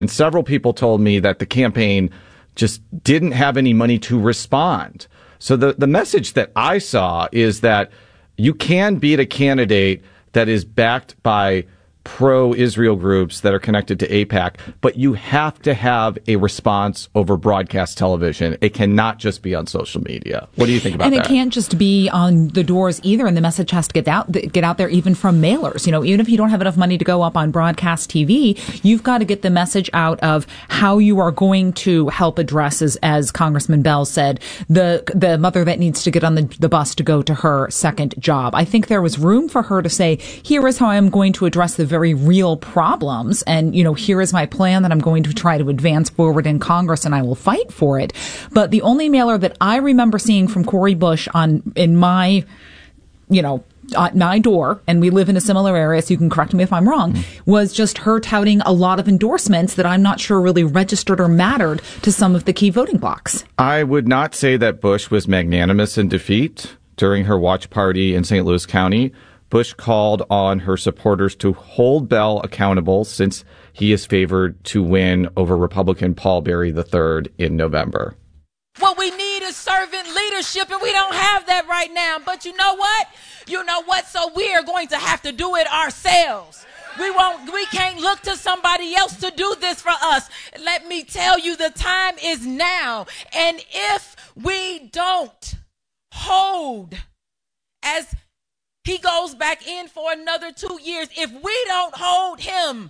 And several people told me that the campaign just didn't have any money to respond. So the message that I saw is that you can beat a candidate that is backed by pro-Israel groups that are connected to AIPAC, but you have to have a response over broadcast television. It cannot just be on social media. What do you think about that? And it can't just be on the doors either, and the message has to get out there even from mailers. You know, even if you don't have enough money to go up on broadcast TV, you've got to get the message out of how you are going to help address, as Congressman Bell said, the mother that needs to get on the bus to go to her second job. I think there was room for her to say, here is how I'm going to address the very real problems. And, you know, here is my plan that I'm going to try to advance forward in Congress, and I will fight for it. But the only mailer that I remember seeing from Cori Bush in my, you know, at my door, and we live in a similar area, so you can correct me if I'm wrong, was just her touting a lot of endorsements that I'm not sure really registered or mattered to some of the key voting blocs. I would not say that Bush was magnanimous in defeat. During her watch party in St. Louis County, Bush called on her supporters to hold Bell accountable since he is favored to win over Republican Paul Berry III in November. What we need is servant leadership, and we don't have that right now. But you know what? So we are going to have to do it ourselves. We can't look to somebody else to do this for us. Let me tell you, the time is now. And if we don't hold, as he goes back in for another 2 years, if we don't hold him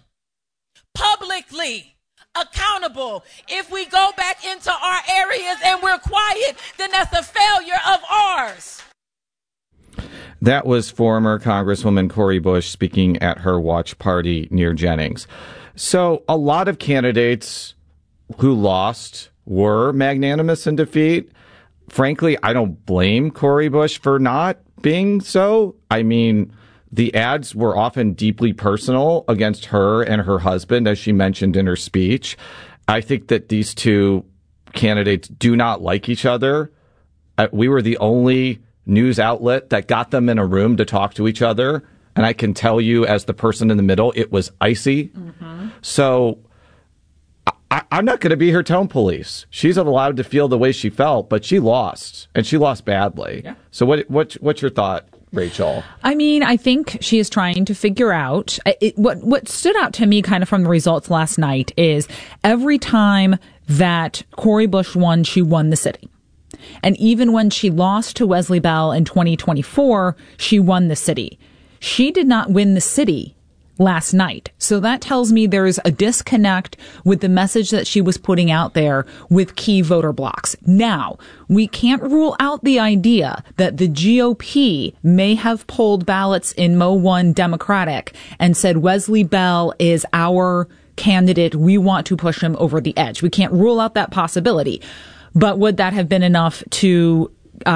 publicly accountable, if we go back into our areas and we're quiet, then that's a failure of ours. That was former Congresswoman Cori Bush speaking at her watch party near Jennings. So a lot of candidates who lost were magnanimous in defeat. Frankly, I don't blame Cori Bush for not being so. I mean, the ads were often deeply personal against her and her husband, as she mentioned in her speech. I think that these two candidates do not like each other. We were the only news outlet that got them in a room to talk to each other. And I can tell you, as the person in the middle, it was icy. Mm-hmm. So I'm not going to be her tone police. She's allowed to feel the way she felt, but she lost, and she lost badly. Yeah. So what's your thought, Rachel? I mean, I think she is trying to figure out what stood out to me kind of from the results last night is every time that Cori Bush won, she won the city. And even when she lost to Wesley Bell in 2024, she won the city. She did not win the city last night. So that tells me there's a disconnect with the message that she was putting out there with key voter blocks. Now, we can't rule out the idea that the GOP may have pulled ballots in Mo 1 Democratic and said Wesley Bell is our candidate. We want to push him over the edge. We can't rule out that possibility. But would that have been enough to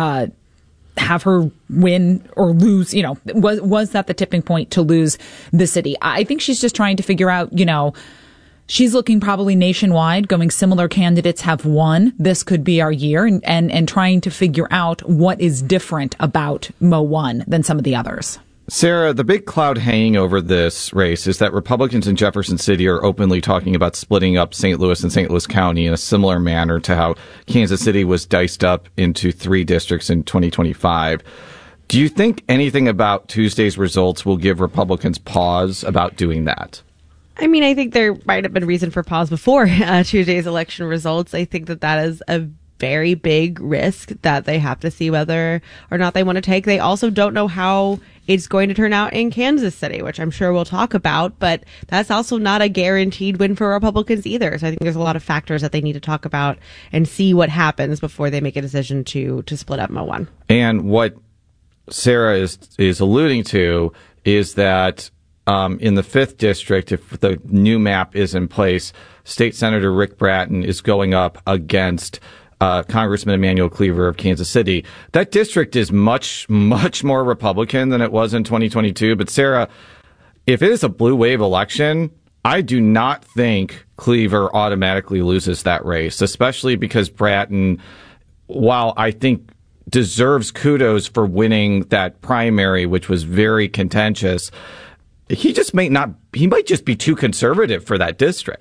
have her win or lose? You know, was that the tipping point to lose the city? I think she's just trying to figure out, you know, she's looking probably nationwide, going similar candidates have won. This could be our year, and trying to figure out what is different about Mo 1 than some of the others. Sarah, the big cloud hanging over this race is that Republicans in Jefferson City are openly talking about splitting up St. Louis and St. Louis County in a similar manner to how Kansas City was diced up into 3 districts in 2025. Do you think anything about Tuesday's results will give Republicans pause about doing that? I mean, I think there might have been reason for pause before Tuesday's election results. I think that is a very big risk that they have to see whether or not they want to take. They also don't know how it's going to turn out in Kansas City, which I'm sure we'll talk about, but that's also not a guaranteed win for Republicans either. So I think there's a lot of factors that they need to talk about and see what happens before they make a decision to split up Mo 1. And what Sarah is alluding to is that in the 5th district, if the new map is in place, State Senator Rick Bratton is going up against Congressman Emanuel Cleaver of Kansas City. That district is much, much more Republican than it was in 2022. But Sarah, if it is a blue wave election, I do not think Cleaver automatically loses that race, especially because Bratton, while I think deserves kudos for winning that primary, which was very contentious, he might just be too conservative for that district.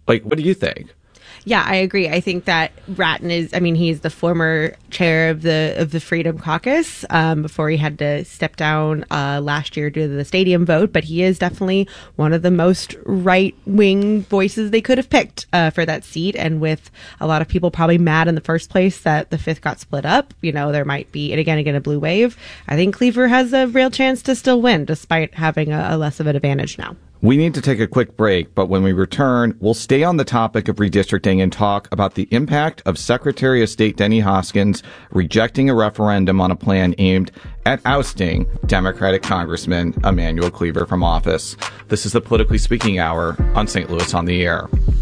Like, what do you think? Yeah, I agree. I think that Bratton he's the former chair of the Freedom Caucus before he had to step down last year due to the stadium vote. But he is definitely one of the most right-wing voices they could have picked for that seat. And with a lot of people probably mad in the first place that the 5th got split up, there might be, and again, a blue wave. I think Cleaver has a real chance to still win despite having a less of an advantage now. We need to take a quick break, but when we return, we'll stay on the topic of redistricting and talk about the impact of Secretary of State Denny Hoskins rejecting a referendum on a plan aimed at ousting Democratic Congressman Emanuel Cleaver from office. This is the Politically Speaking Hour on St. Louis on the Air.